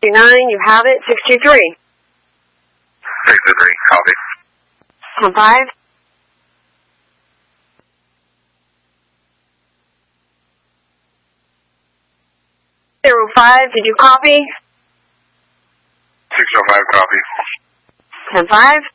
629, you have it. 623. 623, copy. 105. 05, did you copy? 605, copy. 105.